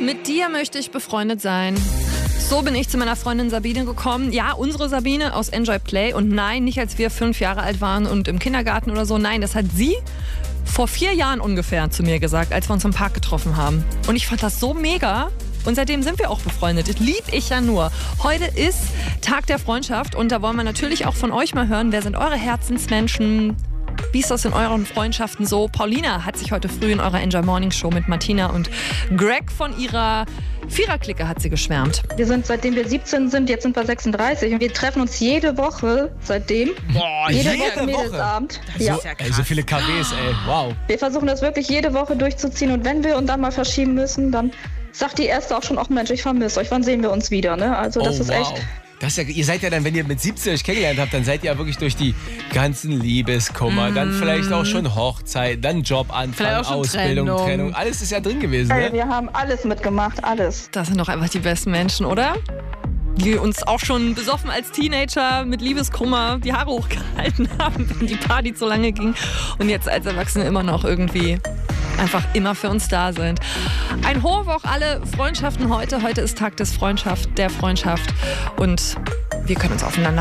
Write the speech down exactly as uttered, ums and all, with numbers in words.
Mit dir möchte ich befreundet sein. So bin ich zu meiner Freundin Sabine gekommen. Ja, unsere Sabine aus Enjoy Play. Und nein, nicht als wir fünf Jahre alt waren und im Kindergarten oder so. Nein, das hat sie vor vier Jahren ungefähr zu mir gesagt, als wir uns im Park getroffen haben. Und ich fand das so mega. Und seitdem sind wir auch befreundet. Das lieb ich ja nur. Heute ist Tag der Freundschaft und da wollen wir natürlich auch von euch mal hören, wer sind eure Herzensmenschen? Wie ist das in euren Freundschaften so? Paulina hat sich heute früh in eurer Enjoy Morning Show mit Martina und Greg von ihrer Viererklicke hat sie geschwärmt. Wir sind, seitdem wir siebzehn sind, jetzt sind wir sechsunddreißig und wir treffen uns jede Woche seitdem. Boah, jede, jede Woche Mädelsabend. Das Ja. ist ja krass. Ey, so viele K Ws, ey, wow. Wir versuchen das wirklich jede Woche durchzuziehen und wenn wir uns dann mal verschieben müssen, dann sagt die Erste auch schon, ach Mensch, ich vermisse euch, wann sehen wir uns wieder? Ne? Also das oh, ist wow. echt... Das ist ja, ihr seid ja dann, wenn ihr mit siebzehn euch kennengelernt habt, dann seid ihr ja wirklich durch die ganzen Liebeskummer, mm. dann vielleicht auch schon Hochzeit, dann Jobanfang, Ausbildung, Trennung. Trennung. Alles ist ja drin gewesen, ne? Hey, wir haben alles mitgemacht, alles. Das sind doch einfach die besten Menschen, oder? Die uns auch schon besoffen als Teenager mit Liebeskummer die Haare hochgehalten haben, wenn die Party zu lange ging. Und jetzt als Erwachsene immer noch irgendwie einfach immer für uns da sind. Ein Hoch auf alle Freundschaften heute. Heute ist Tag des Freundschaft, der Freundschaft. Und wir können uns aufeinander